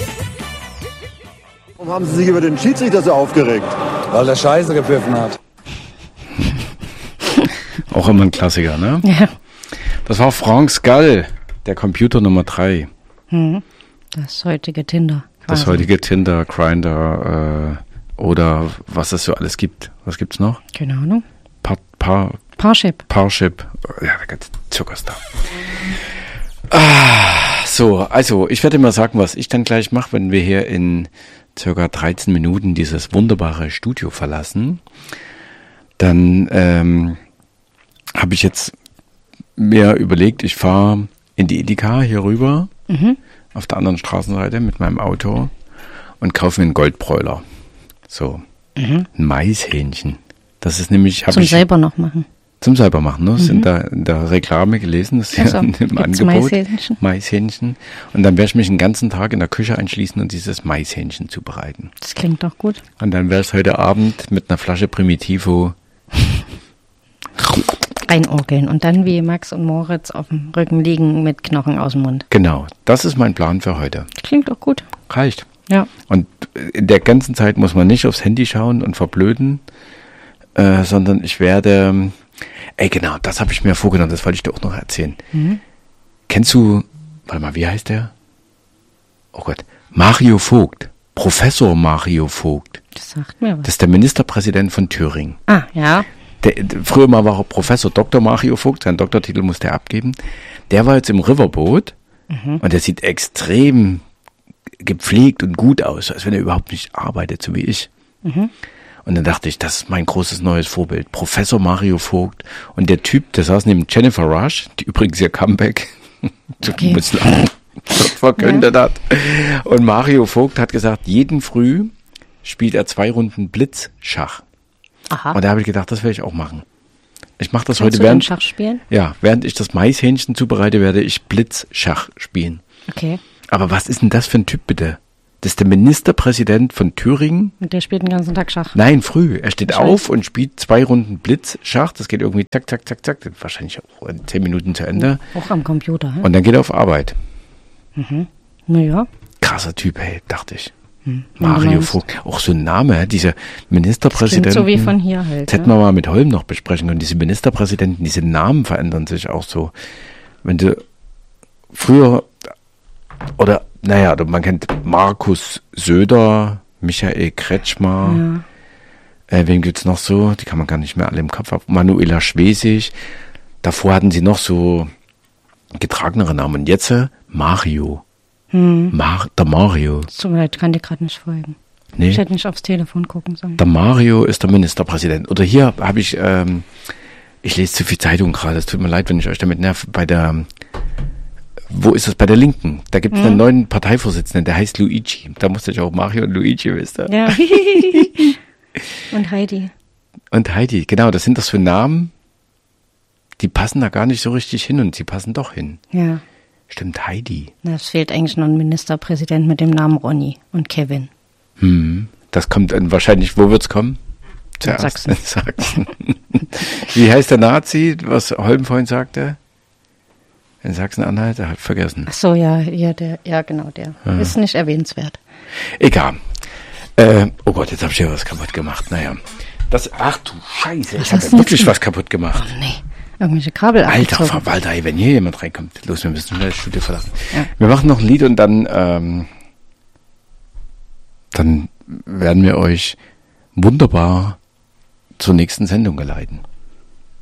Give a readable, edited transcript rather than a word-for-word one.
Warum haben Sie sich über den Schiedsrichter so aufgeregt? Weil der Scheiße gepfiffen hat. Auch immer ein Klassiker, ne? Ja. Das war Frank Skull, der Computer Nummer 3. Das heutige Tinder. Das heutige Tinder, Grindr, oder was es so alles gibt. Was gibt's noch? Keine Ahnung. Parship. Ja, der ganze Zuckerstar. So, also ich werde mal sagen, was ich dann gleich mache, wenn wir hier in circa 13 Minuten dieses wunderbare Studio verlassen. Dann habe ich jetzt mir überlegt, ich fahre in die Edeka hier rüber, auf der anderen Straßenseite mit meinem Auto und kaufe mir einen Goldbräuler. So, ein Maishähnchen. Das ist nämlich... selber noch machen. Zum selber machen, ne? Das ist in der Reklame gelesen, das ist ja im Angebot. Maishähnchen. Und dann werde ich mich den ganzen Tag in der Küche einschließen und dieses Maishähnchen zubereiten. Das klingt doch gut. Und dann werde ich heute Abend mit einer Flasche Primitivo einorgeln und dann wie Max und Moritz auf dem Rücken liegen mit Knochen aus dem Mund. Genau, das ist mein Plan für heute. Klingt doch gut. Reicht. Ja. Und in der ganzen Zeit muss man nicht aufs Handy schauen und verblöden, sondern ich werde... genau, das habe ich mir vorgenommen, das wollte ich dir auch noch erzählen. Kennst du, warte mal, wie heißt der? Oh Gott, Mario Vogt, Professor Mario Vogt. Das sagt mir was. Das ist der Ministerpräsident von Thüringen. Ah, ja. Früher mal war er Professor Dr. Mario Vogt, seinen Doktortitel musste er abgeben. Der war jetzt im Riverboat und der sieht extrem gepflegt und gut aus, als wenn er überhaupt nicht arbeitet, so wie ich. Und dann dachte ich, das ist mein großes neues Vorbild. Professor Mario Vogt. Und der Typ, der saß neben Jennifer Rush, die übrigens ihr Comeback verkündet hat. Und Mario Vogt hat gesagt, jeden Früh spielt er 2 Runden Blitzschach. Aha. Und da habe ich gedacht, das werde ich auch machen. Ich mache das Kannst heute du Schach spielen? Ja, während ich das Maishähnchen zubereite, werde ich Blitzschach spielen. Okay. Aber was ist denn das für ein Typ bitte? Das ist der Ministerpräsident von Thüringen. Und der spielt den ganzen Tag Schach? Nein, früh. Er steht auf und spielt 2 Runden Blitzschach. Das geht irgendwie zack, zack, zack, zack. Wahrscheinlich auch in 10 Minuten zu Ende. Auch am Computer. Und dann geht er auf Arbeit. Naja. Krasser Typ, hey, dachte ich. Mario Vogt. Auch so ein Name, dieser Ministerpräsident. Das klingt so wie von hier halt. Das hätten wir mal mit Holm noch besprechen können. Diese Ministerpräsidenten, diese Namen verändern sich auch so. Wenn du früher oder man kennt Markus Söder, Michael Kretschmer, wen gibt's noch so? Die kann man gar nicht mehr alle im Kopf haben. Manuela Schwesig. Davor hatten sie noch so getragenere Namen. Und jetzt Mario. Der Mario. Tut mir leid, kann dir gerade nicht folgen. Nee. Ich hätte nicht aufs Telefon gucken sollen. Der Mario ist der Ministerpräsident. Oder hier habe ich, ich lese zu viel Zeitung gerade. Es tut mir leid, wenn ich euch damit nerv. Wo ist das? Bei der Linken. Da gibt es einen neuen Parteivorsitzenden, der heißt Luigi. Da musste ich auch Mario und Luigi wissen. Ja. Und Heidi. Und Heidi, genau. Das sind das für Namen, die passen da gar nicht so richtig hin und sie passen doch hin. Ja. Stimmt, Heidi. Es fehlt eigentlich noch ein Ministerpräsident mit dem Namen Ronny und Kevin. Das kommt dann wahrscheinlich, wo wird's kommen? Zuerst. Sachsen. Wie heißt der Nazi, was Holm vorhin sagte? In Sachsen-Anhalt, er hat vergessen. Ach so, ja, der. Ist nicht erwähnenswert. Egal. Oh Gott, jetzt habe ich ja was kaputt gemacht. Naja. Ach du Scheiße, ich habe ja wirklich was kaputt gemacht. Oh nee, irgendwelche Kabel Alter abgezogen. Verwalter, ey, wenn hier jemand reinkommt. Los, wir müssen schnell das Studio verlassen. Ja. Wir machen noch ein Lied und dann werden wir euch wunderbar zur nächsten Sendung geleiten.